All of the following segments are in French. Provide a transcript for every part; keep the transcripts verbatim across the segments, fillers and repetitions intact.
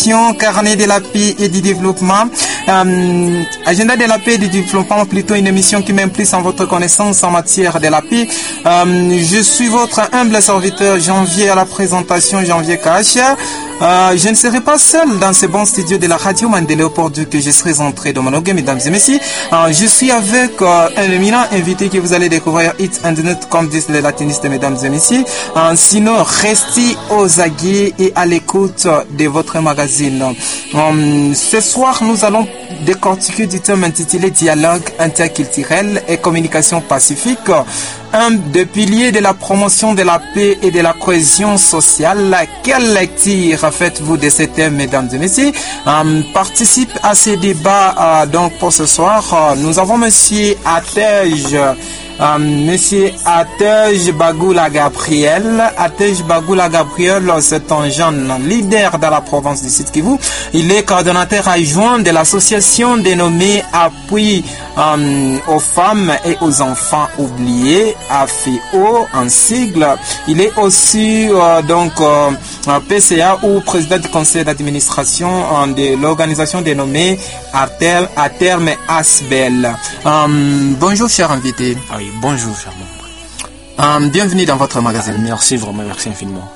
émission Carnet de la paix et du développement. Euh, agenda de la paix et du développement, plutôt une émission qui m'implique en votre connaissance en matière de la paix. Euh, je suis votre humble serviteur Janvier à la présentation, Janvier Kacha. Euh, je ne serai pas seul dans ce bon studio de la radio Mandela pourvu que je serai entré de Monogue, mesdames et messieurs. Euh, je suis avec euh, un éminent invité que vous allez découvrir It's and Not, comme disent les latinistes, mesdames et messieurs. Euh, sinon, restez aux aguets et à l'écoute de votre magazine. Euh, ce soir, nous allons décortiquer du thème intitulé Dialogue interculturel et communication pacifique, un des piliers de la promotion de la paix et de la cohésion sociale. Quelle lecture faites-vous de ce thème, mesdames et messieurs? euh, Participe à ces débats. Euh, donc pour ce soir, euh, nous avons Monsieur Atej. Euh, Monsieur Atej Bagoula Gabriel. Atej Bagoula Gabriel, c'est un jeune leader dans la province du Sud Kivu. Il est coordonnateur adjoint de l'association dénommée Appui euh, aux femmes et aux enfants oubliés, A F O en sigle. Il est aussi euh, donc euh, P C A ou président du conseil d'administration euh, de l'organisation dénommée à terme, à terme Asbel. Euh, bonjour cher invité. Ah oui, bonjour cher membre. Euh, bienvenue dans votre magazine. Ah, merci vraiment, merci infiniment.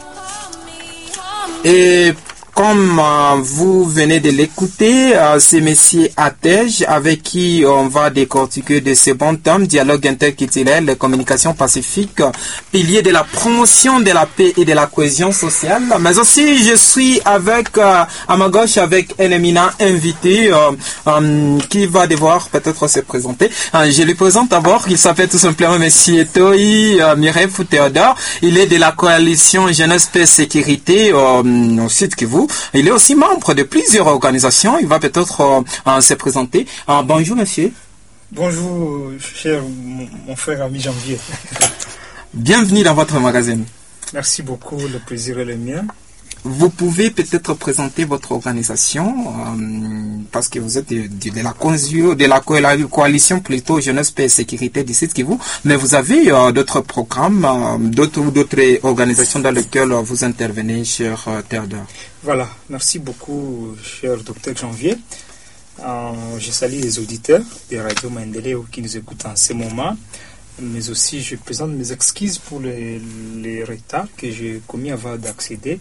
Et comme euh, vous venez de l'écouter, euh, c'est Monsieur Atej avec qui on va décortiquer de ces bons thèmes, dialogue interculturel, communication pacifique, pilier de la promotion de la paix et de la cohésion sociale. Mais aussi, je suis avec, euh, à ma gauche, avec un éminent invité euh, euh, qui va devoir peut-être se présenter. Euh, je lui présente d'abord, il s'appelle tout simplement Monsieur Toi euh, Miref Théodore. Il est de la coalition Jeunesse Paix Sécurité euh, au Sud Kivu. Il est aussi membre de plusieurs organisations. Il va peut-être euh, euh, se présenter. Euh, bonjour, monsieur. Bonjour, cher mon, mon frère ami Janvier. Bienvenue dans votre magazine. Merci beaucoup, le plaisir est le mien. Vous pouvez peut-être présenter votre organisation, euh, parce que vous êtes de, de, de, la, de la coalition plutôt Jeunesse Paix et Sécurité du Sud Kivu, mais vous avez euh, d'autres programmes, euh, d'autres d'autres organisations dans lesquelles vous intervenez, cher euh, Théodore. Voilà, merci beaucoup, cher docteur Janvier. Euh, je salue les auditeurs de Radio Mandela qui nous écoutent en ce moment, mais aussi je présente mes excuses pour les, les retards que j'ai commis avant d'accéder.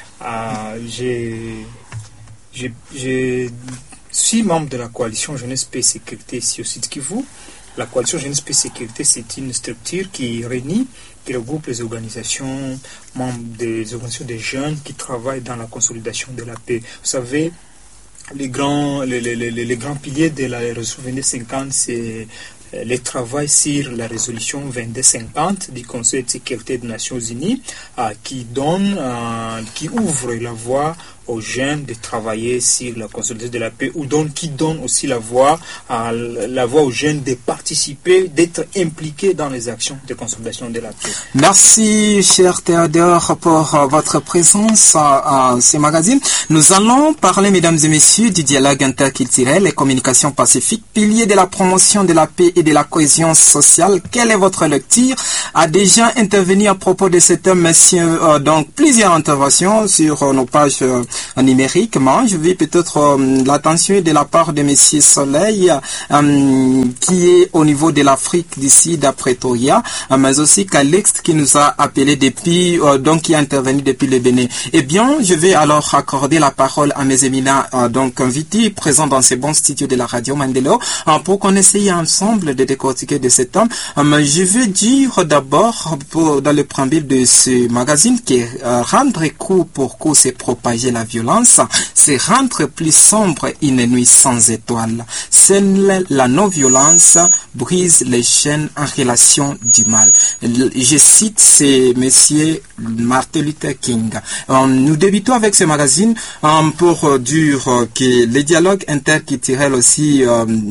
Euh, j'ai, j'ai, je suis membre de la coalition Jeunesse Paix et Sécurité ici au Sud Kivu. La coalition Jeunesse Paix et Sécurité, c'est une structure qui réunit, qui regroupe les organisations, membres des organisations des jeunes qui travaillent dans la consolidation de la paix. Vous savez, les grands, les, les, les, les grands piliers de la résolution vingt-deux cinquante, c'est le travail sur la résolution vingt-deux cinquante du Conseil de sécurité des Nations Unies euh, qui donne, euh, qui ouvre la voie aux jeunes de travailler sur la consolidation de la paix, ou donc qui donne aussi la voie, à, la voie aux jeunes de participer, d'être impliqués dans les actions de consolidation de la paix. Merci, cher Théodore, pour uh, votre présence à uh, ce magazine. Nous allons parler, mesdames et messieurs, du dialogue interculturel et communication pacifique, pilier de la promotion de la paix et de la cohésion sociale. Quelle est votre lecture? A déjà intervenu à propos de ce thème, monsieur, uh, donc plusieurs interventions sur uh, nos pages uh, numériquement. Je vais peut-être euh, l'attention de la part de Monsieur Soleil euh, qui est au niveau de l'Afrique d'ici d'après Pretoria, euh, mais aussi Calix qui nous a appelé depuis, euh, donc qui est intervenu depuis le Bénin. Eh bien, je vais alors accorder la parole à mes éminents euh, donc invités présents dans ces bons studios de la radio Mandela euh, pour qu'on essaye ensemble de décortiquer de cet homme. Euh, mais je veux dire d'abord pour, dans le préambule de ce magazine que euh, rendre coup pour coup c'est propager la violence, c'est rendre plus sombre une nuit sans étoiles. Seule la non-violence brise les chaînes en relation du mal. Je cite c'est monsieur Martin Luther King. Nous débutons avec ce magazine pour dire que le dialogue interculturel aussi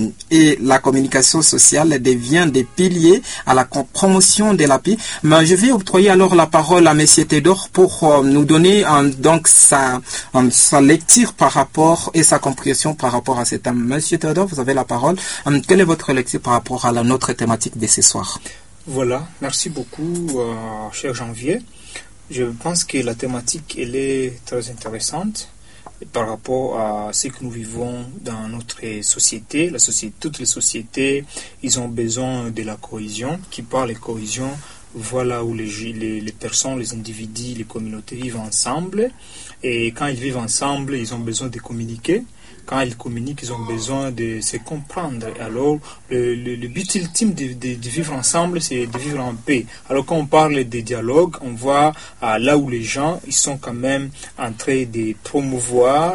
et la communication sociale devient des piliers à la promotion de la paix. Mais je vais octroyer alors la parole à monsieur Théodore pour nous donner donc sa sa lecture par rapport et sa compréhension par rapport à cet thème. Monsieur Théodore, vous avez la parole. Quelle est votre lecture par rapport à la notre thématique de ce soir? Voilà, merci beaucoup, euh, cher Janvier. Je pense que la thématique elle est très intéressante. par rapport à ce que nous vivons dans notre société. La société, toutes les sociétés, ils ont besoin de la cohésion. Qui parle de cohésion, voilà où les, les, les personnes, les individus, les communautés vivent ensemble. Et quand ils vivent ensemble, ils ont besoin de communiquer. Quand ils communiquent, ils ont besoin de se comprendre. Alors, le, le, le but ultime de, de, de vivre ensemble, c'est de vivre en paix. Alors, quand on parle de dialogue, on voit euh, là où les gens, ils sont quand même en train de promouvoir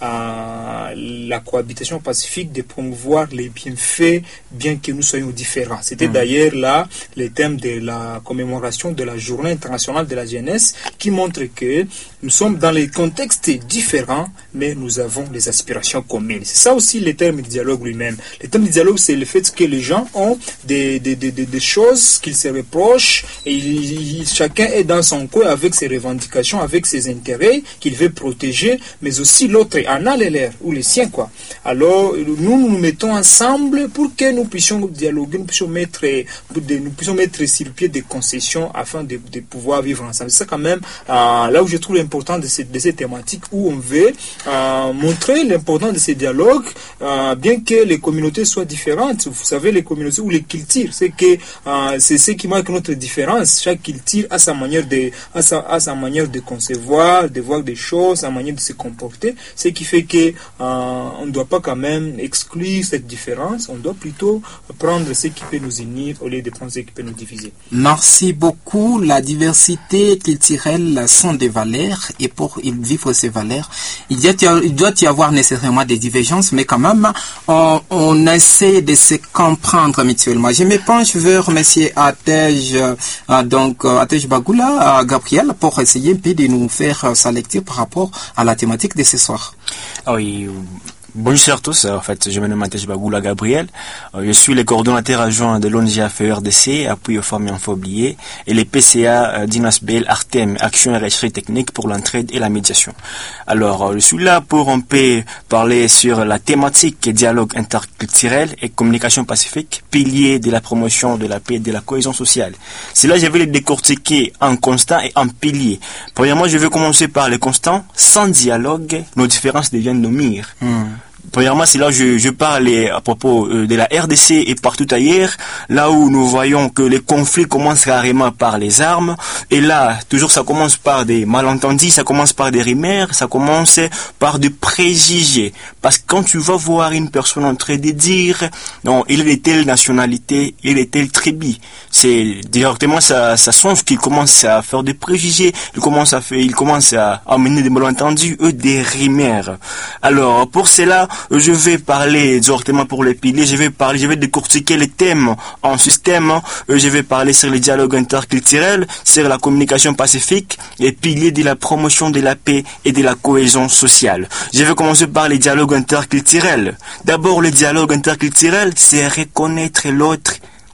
euh, la cohabitation pacifique, de promouvoir les bienfaits, bien que nous soyons différents. C'était mmh. d'ailleurs là le thème de la commémoration de la Journée internationale de la jeunesse, qui montre que nous sommes dans les contextes différents, mais nous avons des aspirations communes. C'est ça aussi le terme du dialogue lui-même. Le terme du dialogue, c'est le fait que les gens ont des, des, des, des choses qu'ils se reprochent, et il, il, chacun est dans son coin avec ses revendications, avec ses intérêts qu'il veut protéger, mais aussi l'autre en a les leurs ou les siens, quoi. Alors nous nous mettons ensemble pour que nous puissions dialoguer, nous puissions mettre, nous puissions mettre sur pied des concessions afin de, de pouvoir vivre ensemble. C'est ça quand même euh, là où je trouve l'importance de, de ces thématiques, où on veut euh, montrer l'importance de ces dialogues, euh, bien que les communautés soient différentes. Vous savez, les communautés ou les cultures, c'est que euh, c'est ce qui marque notre différence. Chaque culture a sa manière de, a sa, a sa manière de concevoir, de voir des choses, sa manière de se comporter. Ce qui fait que euh, on ne doit pas quand même exclure cette différence. On doit plutôt prendre ce qui peut nous unir au lieu de prendre ce qui peut nous diviser. Merci beaucoup. La diversité culturelle sont des valeurs, et pour vivre ces valeurs, il doit y avoir, il doit y avoir nécessairement des divergences, mais quand même, on, on essaie de se comprendre mutuellement. Je me penche vers monsieur Atej, euh, donc Atej Bagoula, euh, Gabriel, pour essayer un peu de nous faire euh, sa lecture par rapport à la thématique de ce soir. Ah oui, bonjour à tous. En fait, je me nomme Atej Bagoula Gabriel. Je suis le coordonnateur adjoint de l'O N G A F E R D C, appui aux femmes et enfants oubliés, et les P C A d'Inasbel, Artem, Action et Recherche Technique pour l'entraide et la médiation. Alors, je suis là pour un peu parler sur la thématique dialogue interculturel et communication pacifique, pilier de la promotion de la paix et de la cohésion sociale. C'est là que je vais les décortiquer en constant et en pilier. Premièrement, je vais commencer par les constants. Sans dialogue, nos différences deviennent nos mires. Mmh. Premièrement, c'est là que je, je parle à propos de la R D C et partout ailleurs, là où nous voyons que les conflits commencent rarement par les armes, et là, toujours ça commence par des malentendus, ça commence par des rumeurs, ça commence par des préjugés. Parce que quand tu vas voir une personne en train de dire, non, il est de telle nationalité, il est de telle tribu, c'est directement ça, ça songe qu'il commence à faire des préjugés, il commence à faire, il commence à amener des malentendus, eux, des rumeurs. Alors, pour cela, je vais parler directement pour les piliers, je vais parler, je vais décortiquer les thèmes en système, je vais parler sur le dialogue interculturel, sur la communication pacifique, les piliers de la promotion de la paix et de la cohésion sociale. Je vais commencer par les dialogues interculturels. D'abord, le dialogue interculturel, c'est reconnaître l'autre,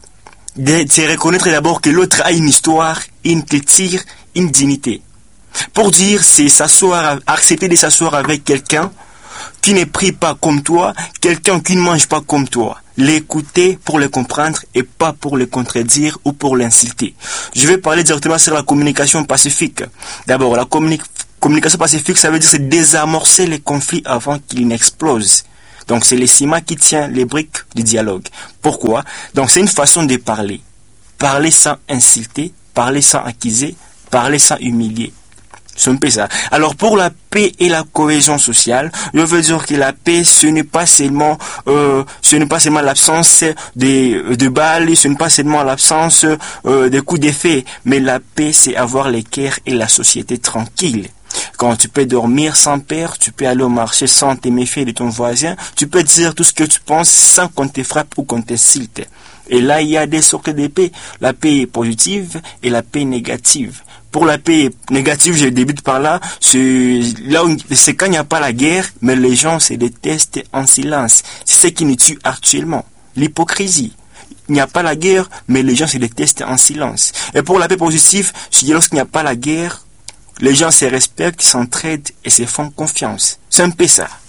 c'est reconnaître d'abord que l'autre a une histoire, une culture, une dignité. Pour dire, c'est s'asseoir, accepter de s'asseoir avec quelqu'un qui n'est pris pas comme toi, quelqu'un qui ne mange pas comme toi. L'écouter pour le comprendre et pas pour le contredire ou pour l'insulter. Je vais parler directement sur la communication pacifique. D'abord, la communi- communication pacifique, ça veut dire c'est désamorcer les conflits avant qu'ils n'explosent. Donc c'est le ciment qui tient les briques du dialogue. Pourquoi? Donc c'est une façon de parler. Parler sans insulter, parler sans accuser, parler sans humilier. C'est un peu ça. Alors pour la paix et la cohésion sociale, je veux dire que la paix, ce n'est pas seulement, euh, ce n'est pas seulement l'absence des de balles, ce n'est pas seulement l'absence euh, des coups d'effet, mais la paix, c'est avoir les cœurs et la société tranquille. Quand tu peux dormir sans peur, tu peux aller au marché sans te méfier de ton voisin, tu peux dire tout ce que tu penses sans qu'on te frappe ou qu'on t'insulte. Et là, il y a des sortes de paix. La paix positive et la paix négative. Pour la paix négative, je débute par là, c'est là où c'est quand il n'y a pas la guerre, mais les gens se détestent en silence. C'est ce qui nous tue actuellement. L'hypocrisie. Il n'y a pas la guerre, mais les gens se détestent en silence. Et pour la paix positive, je dis lorsqu'il n'y a pas la guerre, les gens se respectent, s'entraident et se font confiance. C'est un peu ça.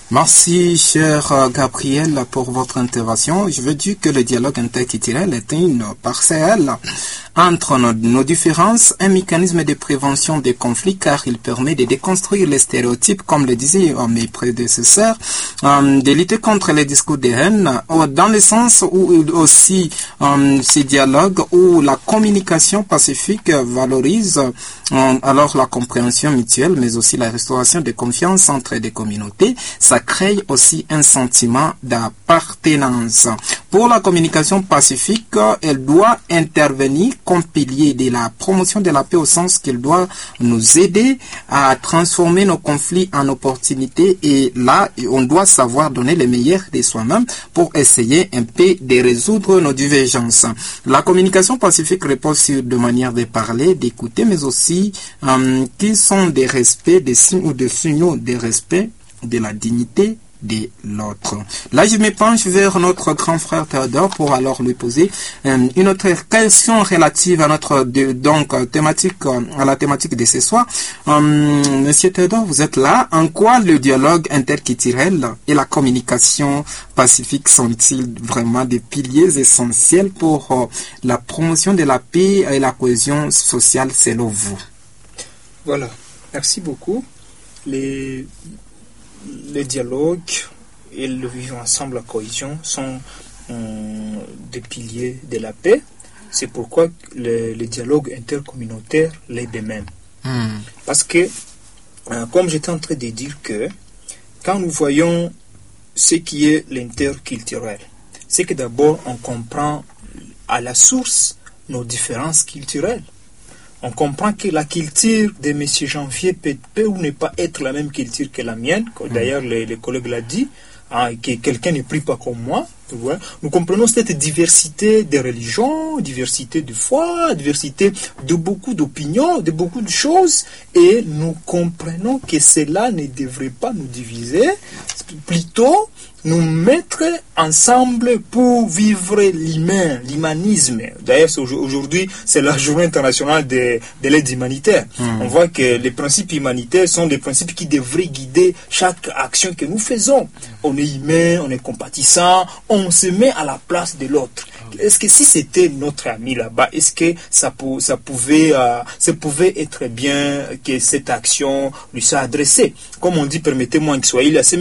Merci, cher Gabriel, pour votre intervention. Je veux dire que le dialogue interculturel est une parcelle entre nos, nos différences, un mécanisme de prévention des conflits, car il permet de déconstruire les stéréotypes, comme le disaient euh, mes prédécesseurs, euh, de lutter contre les discours de haine, euh, dans le sens où aussi euh, ces dialogues où la communication pacifique valorise euh, alors la compréhension mutuelle, mais aussi la restauration de confiance entre des communautés. Ça crée aussi un sentiment d'appartenance. Pour la communication pacifique, elle doit intervenir comme pilier de la promotion de la paix, au sens qu'elle doit nous aider à transformer nos conflits en opportunités, et là, on doit savoir donner le meilleur de soi-même pour essayer un peu de résoudre nos divergences. La communication pacifique repose sur deux manières de parler, d'écouter, mais aussi euh, qui sont des respects, des signes ou des signaux de respect de la dignité de l'autre. Là, je me penche vers notre grand frère Théodore pour alors lui poser euh, une autre question relative à notre de, donc thématique, euh, à la thématique de ce soir. Euh, Monsieur Théodore, vous êtes là. En quoi le dialogue interculturel et la communication pacifique sont-ils vraiment des piliers essentiels pour euh, la promotion de la paix et la cohésion sociale selon vous? Voilà. Merci beaucoup. Les Le dialogue et le vivre ensemble, la cohésion, sont euh, des piliers de la paix. C'est pourquoi le, le dialogue intercommunautaire l'est de même. Mm. Parce que, euh, comme j'étais en train de dire que, quand nous voyons ce qui est l'interculturel, c'est que d'abord on comprend à la source nos différences culturelles. On comprend que la culture de M. Janvier peut, peut ou ne pas être la même culture que la mienne. D'ailleurs, le, le collègue l'a dit, hein, que quelqu'un ne prie pas comme moi. Ouais. Nous comprenons cette diversité de religions, diversité de foi, diversité de beaucoup d'opinions, de beaucoup de choses. Et nous comprenons que cela ne devrait pas nous diviser, plutôt nous mettre ensemble pour vivre l'humain, l'humanisme. D'ailleurs, aujourd'hui, c'est la journée internationale de, de l'aide humanitaire. Mmh. On voit que les principes humanitaires sont des principes qui devraient guider chaque action que nous faisons. On est humain, on est compatissant, on se met à la place de l'autre. Est-ce que si c'était notre ami là-bas, est-ce que ça, pou, ça, pouvait, euh, ça pouvait être bien que cette action lui soit adressée? Comme on dit, permettez-moi en Kiswahili, c'est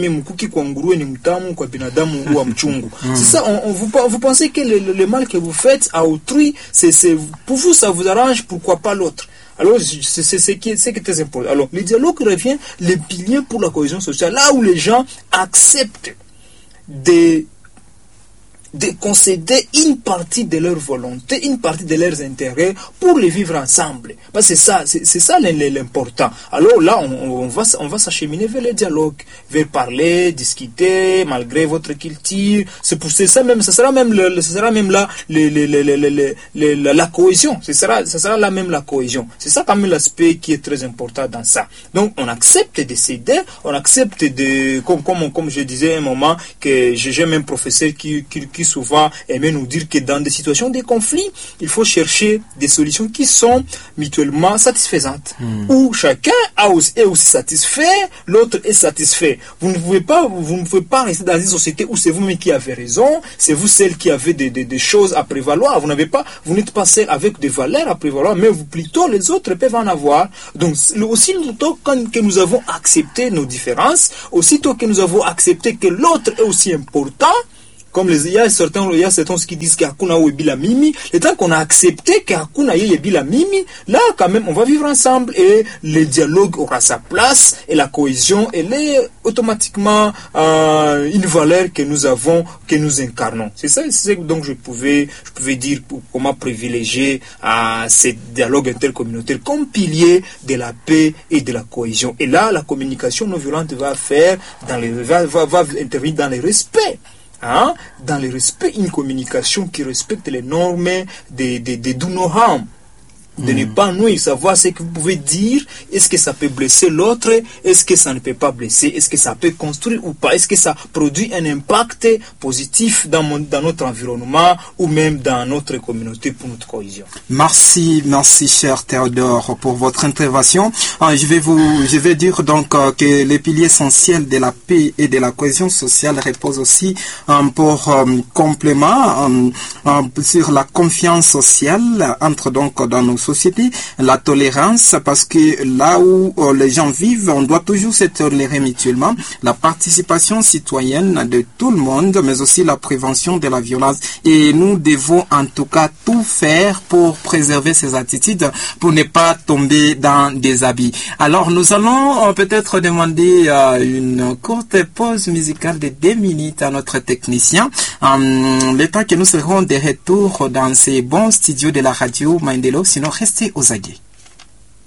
ça, on, on, vous, vous pensez que le, le mal que vous faites à autrui, c'est, c'est, pour vous ça vous arrange, pourquoi pas l'autre? Alors, c'est ce qui est très important. Alors, le dialogue revient les piliers pour la cohésion sociale, là où les gens acceptent de de concéder une partie de leur volonté, une partie de leurs intérêts pour les vivre ensemble. Parce que c'est ça, c'est, c'est ça l'important. Alors là, on, on va, on va s'acheminer vers le dialogue, vers parler, discuter, malgré votre culture. C'est pour ça même, ça sera même, le, ça sera même là le, le, le, le, le, le, la, la cohésion. Ça sera, ça sera là même la cohésion. C'est ça quand même l'aspect qui est très important dans ça. Donc on accepte de céder, on accepte de, comme comme comme je disais à un moment que j'ai même un professeur qui qui, qui souvent aimait nous dire que dans des situations de conflit, il faut chercher des solutions qui sont mutuellement satisfaisantes. Mmh. Où chacun a aussi, est aussi satisfait, l'autre est satisfait. Vous ne pouvez pas, vous ne pouvez pas rester dans une société où c'est vous-même qui avez raison, c'est vous celle qui avez des, des, des choses à prévaloir. Vous n'avez pas, vous n'êtes pas celle avec des valeurs à prévaloir, mais vous plutôt les autres peuvent en avoir. Donc aussi aussitôt que nous avons accepté nos différences, aussitôt que nous avons accepté que l'autre est aussi important. Comme les, il y a certains, il y a certains qui disent qu'Hakuna ou Ebila Mimi, le temps qu'on a accepté qu'Hakuna y Ebila Mimi, là, quand même, on va vivre ensemble et le dialogue aura sa place et la cohésion, elle est automatiquement, euh, une valeur que nous avons, que nous incarnons. C'est ça, c'est donc je pouvais, je pouvais dire comment privilégier, euh, ce dialogue intercommunautaire comme pilier de la paix et de la cohésion. Et là, la communication non violente va faire dans les, va, va, va intervenir dans le respect. Hein? Dans le respect, une communication qui respecte les normes de, de, de Dunoham. de mmh. ne pas nous savoir ce que vous pouvez dire. Est-ce que ça peut blesser l'autre? Est-ce que ça ne peut pas blesser? Est-ce que ça peut construire ou pas? Est-ce que ça produit un impact positif dans, mon, dans notre environnement ou même dans notre communauté pour notre cohésion? Merci, merci cher Théodore pour votre intervention. Euh, je vais vous, je vais dire donc euh, que les piliers essentiels de la paix et de la cohésion sociale reposent aussi euh, pour euh, complément euh, euh, sur la confiance sociale entre donc dans nos sociétés, la tolérance, parce que là où euh, les gens vivent, on doit toujours se tolérer mutuellement, la participation citoyenne de tout le monde, mais aussi la prévention de la violence. Et nous devons en tout cas tout faire pour préserver ces attitudes, pour ne pas tomber dans des habits. Alors nous allons euh, peut-être demander euh, une courte pause musicale de deux minutes à notre technicien. Euh, le temps que nous serons de retour dans ces bons studios de la radio Maendeleo, sinon restez aux aguets.